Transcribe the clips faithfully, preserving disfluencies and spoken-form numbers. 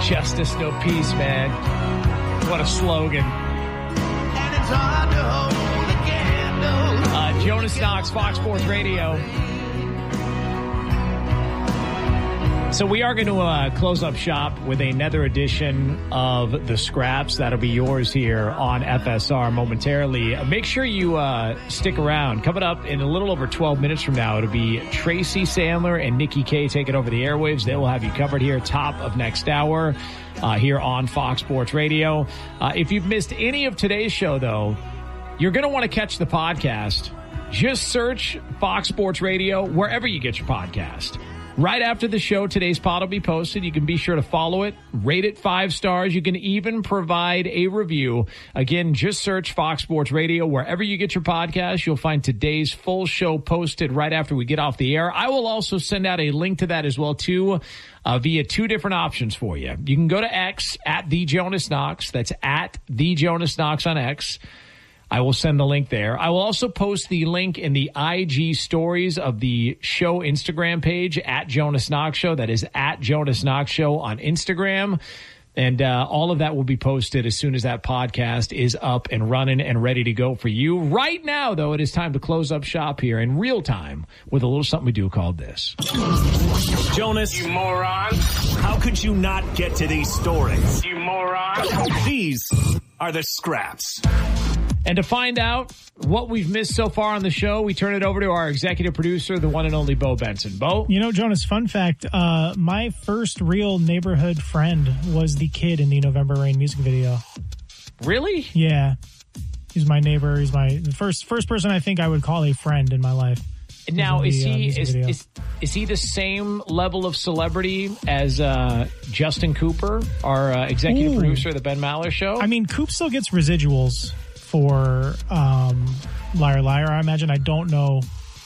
Justice, no peace, man. What a slogan. And it's hard to hold a candle. Uh, Jonas Knox, Fox Sports Radio. So we are going to uh, close up shop with another edition of The Scraps. That'll be yours here on F S R momentarily. Make sure you uh, stick around. Coming up in a little over twelve minutes from now, it'll be Tracy Sandler and Nikki K taking over the airwaves. They will have you covered here top of next hour uh, here on Fox Sports Radio. Uh, if you've missed any of today's show, though, you're going to want to catch the podcast. Just search Fox Sports Radio wherever you get your podcast. Right after the show, today's pod will be posted. You can be sure to follow it, rate it five stars. You can even provide a review. Again, just search Fox Sports Radio wherever you get your podcast. You'll find today's full show posted right after we get off the air. I will also send out a link to that as well, too, uh, via two different options for you. You can go to X, at The Jonas Knox. That's at The Jonas Knox on X. I will send the link there. I will also post the link in the I G stories of the show Instagram page, at Jonas Knox Show. That is at Jonas Knox Show on Instagram. And uh, all of that will be posted as soon as that podcast is up and running and ready to go for you. Right now, though, it is time to close up shop here in real time with a little something we do called this. Jonas. You moron. How could you not get to these stories? You moron. These are the Scraps. And to find out what we've missed so far on the show, we turn it over to our executive producer, the one and only Bo Benson. Bo? You know, Jonas, fun fact, uh, my first real neighborhood friend was the kid in the November Rain music video. Really? Yeah. He's my neighbor. He's my the first first person I think I would call a friend in my life. Now, is the, he uh, is, is is he the same level of celebrity as uh, Justin Cooper, our uh, executive Ooh. producer of the Ben Maller Show? I mean, Coop still gets residuals for um, Liar Liar, I imagine. I don't know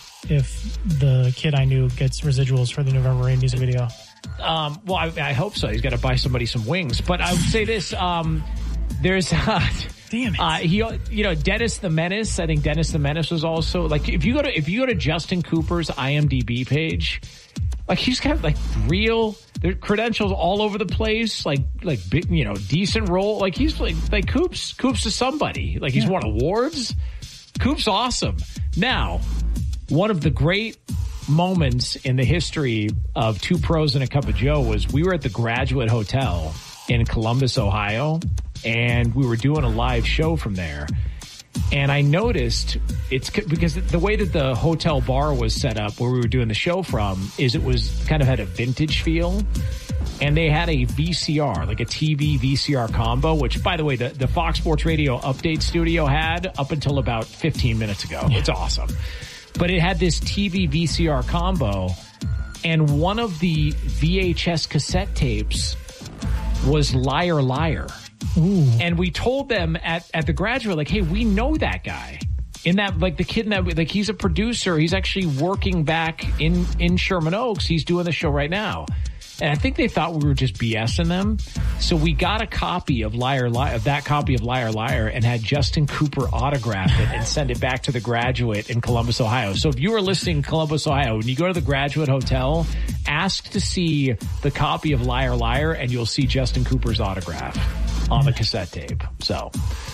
if the kid I knew gets residuals for the November Rain music video. Um, well, I, I hope so. He's got to buy somebody some wings. But I would say this: um, there's, uh, damn it, uh, he, you know, Dennis the Menace. I think Dennis the Menace was also like if you go to if you go to Justin Cooper's I M D B page, like he's got like real. Their credentials all over the place, like like big, you know, decent role. Like he's like like Coops. Coops is somebody. Like he's yeah. won awards. Coops awesome. Now, one of the great moments in the history of Two Pros and a Cup of Joe was we were at the Graduate Hotel in Columbus, Ohio, and we were doing a live show from there. And I noticed it's because the way that the hotel bar was set up where we were doing the show from is it was kind of had a vintage feel. And they had a V C R, like a T V V C R combo, which, by the way, the, the Fox Sports Radio update studio had up until about fifteen minutes ago. It's awesome. But it had this T V V C R combo. And one of the V H S cassette tapes was Liar Liar. Ooh. And we told them at, at the Graduate, like, hey, we know that guy. In that, like, the kid in that, like, he's a producer. He's actually working back in, in Sherman Oaks. He's doing the show right now. And I think they thought we were just BSing them. So we got a copy of Liar Liar, of that copy of Liar Liar, and had Justin Cooper autograph it and send it back to the Graduate in Columbus, Ohio. So if you are listening in Columbus, Ohio, when you go to the Graduate Hotel, ask to see the copy of Liar Liar, and you'll see Justin Cooper's autograph on the cassette tape. So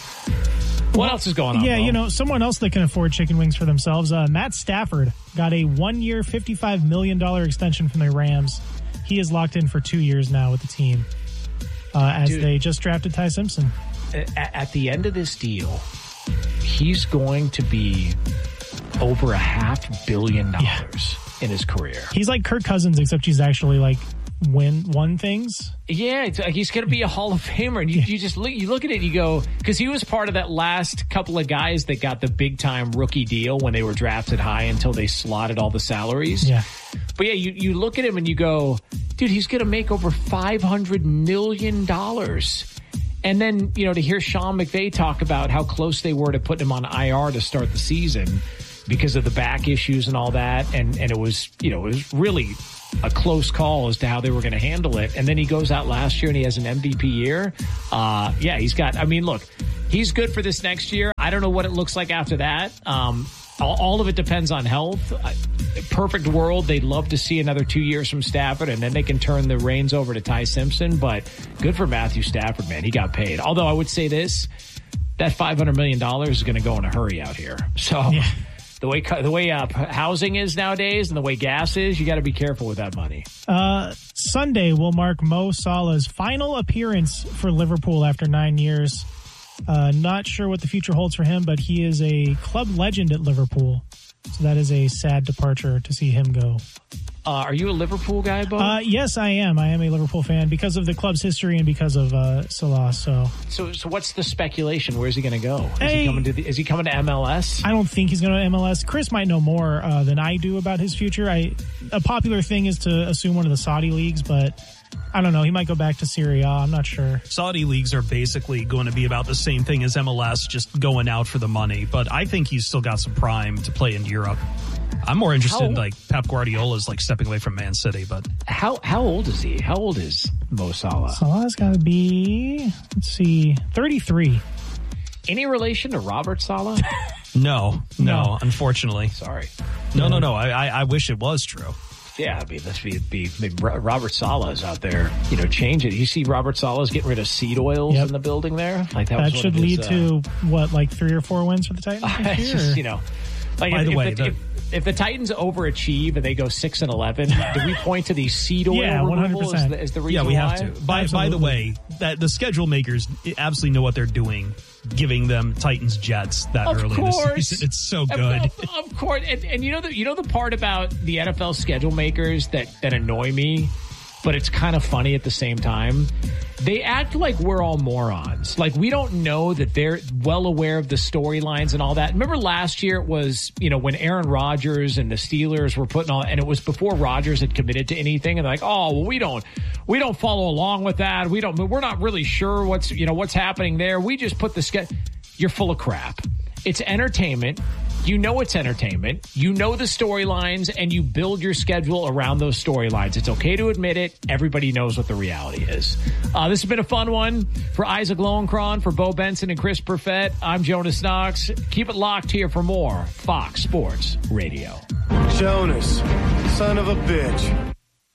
what well, else is going on? Yeah, Bo? you know, someone else that can afford chicken wings for themselves, uh, Matt Stafford got a one-year, fifty-five million dollars extension from the Rams. He is locked in for two years now with the team uh, as Dude, they just drafted Ty Simpson. At, at the end of this deal, he's going to be over a half billion dollars yeah. in his career. He's like Kirk Cousins, except he's actually like win won things. Yeah, it's like he's going to be a Hall of Famer. And you, you just look, you look at it and you go, because he was part of that last couple of guys that got the big time rookie deal when they were drafted high until they slotted all the salaries. Yeah. But yeah, you, you look at him and you go, dude, he's going to make over five hundred million dollars. And then, you know, to hear Sean McVay talk about how close they were to putting him on I R to start the season because of the back issues and all that. And, and it was, you know, it was really a close call as to how they were going to handle it. And then he goes out last year and he has an M V P year. Uh, yeah, he's got, I mean, look, he's good for this next year. I don't know what it looks like after that. Um, all, all of it depends on health. I, perfect world, they'd love to see another two years from Stafford, and then they can turn the reins over to Ty Simpson. But good for Matthew Stafford, man. He got paid. Although I would say this, that five hundred million dollars is going to go in a hurry out here. So yeah. the way the way uh, housing is nowadays and the way gas is, you got to be careful with that money. Uh, Sunday will mark Mo Salah's final appearance for Liverpool after nine years. Uh, not sure what the future holds for him, but he is a club legend at Liverpool. So that is a sad departure to see him go. Uh, are you a Liverpool guy, Bo? Uh, yes, I am. I am a Liverpool fan because of the club's history and because of uh, Salah. So, so, so what's the speculation? Where's he going to go? Is hey, he coming to the, Is he coming to M L S? I don't think he's going to M L S. Chris might know more uh, than I do about his future. I a popular thing is to assume one of the Saudi leagues, but I don't know. He might go back to Serie A. I'm not sure. Saudi leagues are basically going to be about the same thing as M L S, just going out for the money. But I think he's still got some prime to play in Europe. I'm more interested how, in like Pep Guardiola's like stepping away from Man City. But how how old is he? How old is Mo Salah? Salah's got to be, let's see, thirty-three. Any relation to Robert Saleh? no, no, no, unfortunately. Sorry. No, no, no. I, I, I wish it was true. Yeah, I mean, let's be, be, be Robert Saleh's out there, you know, change it. You see Robert Saleh's getting rid of seed oils yep. in the building there? Like that that was should lead his, uh, to, what, like three or four wins for the Titans uh, this year? Just, you know, like By if, the if way, the, the, if, if the Titans overachieve and they go six and eleven, do we point to these seed oil yeah, removal one hundred percent. as the, as the reason Yeah, we why? have to. By, by the way, that the schedule makers absolutely know what they're doing, giving them Titans Jets that of early course. in the season. It's so good. Of, of, of course. And, and you know the you know the part about the N F L schedule makers that, that annoy me, but it's kind of funny at the same time. They act like we're all morons. Like we don't know that they're well aware of the storylines and all that. Remember last year it was, you know, when Aaron Rodgers and the Steelers were putting all, and it was before Rodgers had committed to anything, and they're like, oh, well, we don't, we don't follow along with that. We don't, we're not really sure what's, you know, what's happening there. We just put the schedule. You're full of crap. It's entertainment. You know it's entertainment. You know the storylines, and you build your schedule around those storylines. It's okay to admit it. Everybody knows what the reality is. Uh, this has been a fun one. For Isaac Lowenkron, for Bo Benson and Chris Perfett, I'm Jonas Knox. Keep it locked here for more Fox Sports Radio. Jonas, son of a bitch.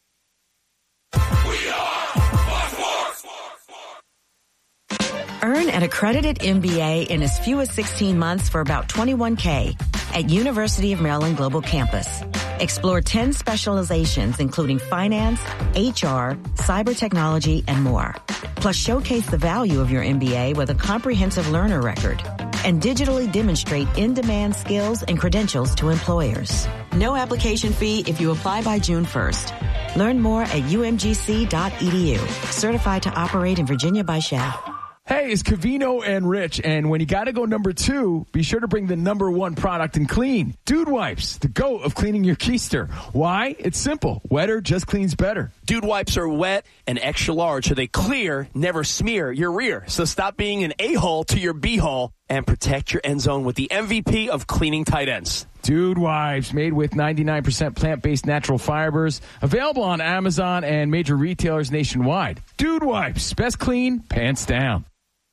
Earn an accredited M B A in as few as sixteen months for about twenty-one K at University of Maryland Global Campus. Explore ten specializations, including finance, H R, cyber technology, and more. Plus, showcase the value of your M B A with a comprehensive learner record and digitally demonstrate in-demand skills and credentials to employers. No application fee if you apply by June first. Learn more at U M G C dot E D U. Certified to operate in Virginia by S H A. Hey, it's Covino and Rich, and when you gotta go number two, be sure to bring the number one product in clean. Dude Wipes, the GOAT of cleaning your keister. Why? It's simple. Wetter just cleans better. Dude Wipes are wet and extra large, so they clear, never smear your rear. So stop being an a-hole to your b-hole and protect your end zone with the M V P of cleaning tight ends. Dude Wipes, made with ninety-nine percent plant-based natural fibers. Available on Amazon and major retailers nationwide. Dude Wipes, best clean, pants down.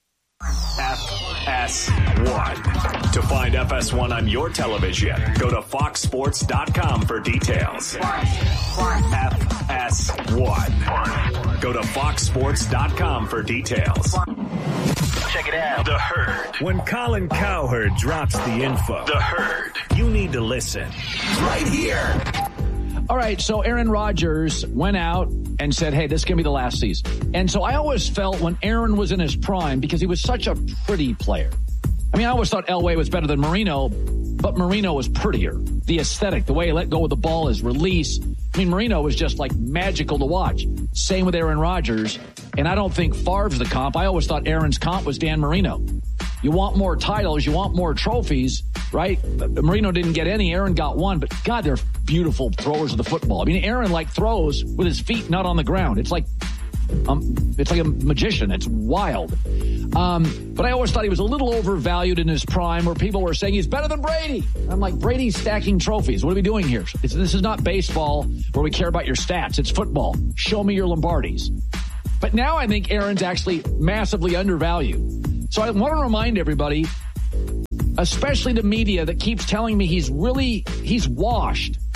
F S one. To find F S one on your television, go to fox sports dot com for details. F S one. Go to fox sports dot com for details. Check it out. The Herd. When Colin Cowherd drops the info, The Herd, you need to listen. Right here. All right, so Aaron Rodgers went out and said, hey, this is going to be the last season. And so I always felt when Aaron was in his prime, because he was such a pretty player. I mean, I always thought Elway was better than Marino, but Marino was prettier. The aesthetic, the way he let go of the ball, his release. I mean, Marino was just like magical to watch. Same with Aaron Rodgers. And I don't think Favre's the comp. I always thought Aaron's comp was Dan Marino. You want more titles, you want more trophies, right? Marino didn't get any, Aaron got one, but God, they're beautiful throwers of the football. I mean, Aaron like throws with his feet not on the ground. It's like, um, it's like a magician. It's wild. Um, but I always thought he was a little overvalued in his prime, where people were saying he's better than Brady. I'm like, Brady's stacking trophies. What are we doing here? It's, this is not baseball where we care about your stats. It's football. Show me your Lombardis. But now I think Aaron's actually massively undervalued. So I want to remind everybody, especially the media that keeps telling me he's really, he's washed.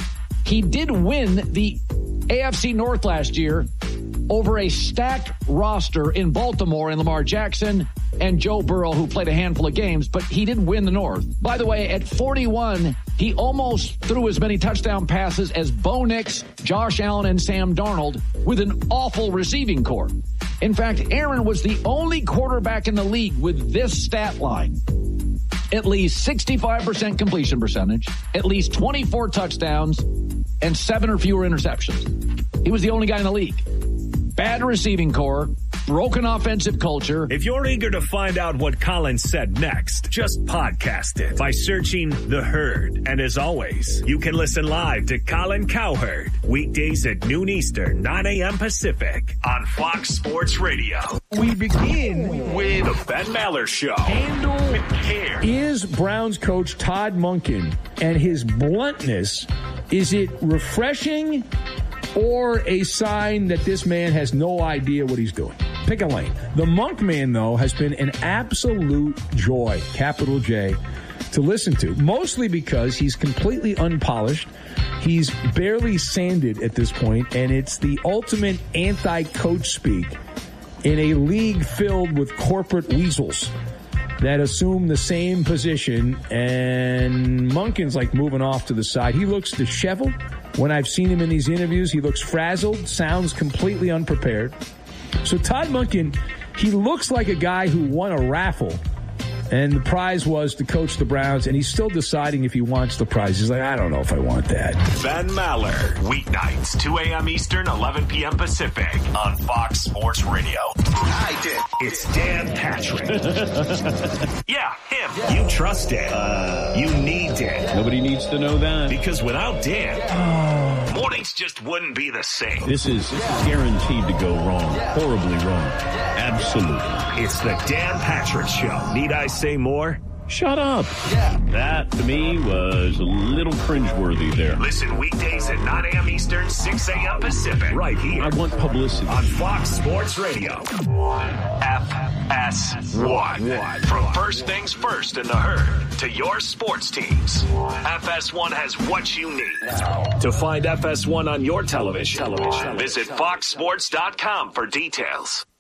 He did win the A F C North last year over a stacked roster in Baltimore and Lamar Jackson and Joe Burrow, who played a handful of games, but he did win the North. By the way, at forty-one, he almost threw as many touchdown passes as Bo Nix, Josh Allen, and Sam Darnold with an awful receiving corps. In fact, Aaron was the only quarterback in the league with this stat line. At least sixty-five percent completion percentage, at least twenty-four touchdowns, and seven or fewer interceptions. He was the only guy in the league. Bad receiving corps, broken offensive culture. If you're eager to find out what Colin said next, just podcast it by searching The Herd. And as always, you can listen live to Colin Cowherd weekdays at noon Eastern, nine a.m. Pacific on Fox Sports Radio. We begin with The Ben Maller Show. Handle with care. Is Browns coach Todd Monken and his bluntness, is it refreshing or a sign that this man has no idea what he's doing? Pick a lane. The Monk Man, though, has been an absolute joy, capital J, to listen to, mostly because he's completely unpolished. He's barely sanded at this point, and it's the ultimate anti-coach speak in a league filled with corporate weasels that assume the same position, and Monken's like moving off to the side. He looks disheveled. When I've seen him in these interviews, he looks frazzled, sounds completely unprepared. So Todd Monken, he looks like a guy who won a raffle, and the prize was to coach the Browns, and he's still deciding if he wants the prize. He's like, I don't know if I want that. Ben Maller, weeknights, two a.m. Eastern, eleven p.m. Pacific on Fox Sports Radio. I did. It's Dan Patrick. Yeah, him. Yeah. You trust Dan. Uh, you need Dan. Nobody needs to know that. Because without Dan, yeah. mornings just wouldn't be the same. This is yeah. guaranteed to go wrong. Yeah. Horribly wrong. Yeah. Absolutely. It's the Dan Patrick Show. Need I say more? Shut up. Yeah. That, to me, was a little cringeworthy there. Listen weekdays at nine a.m. Eastern, six a.m. Pacific. Right here. I want publicity. On Fox Sports Radio. F S one. From First Things First in the Herd to your sports teams. F S one has what you need. To find F S one on your television, television. visit fox sports dot com for details.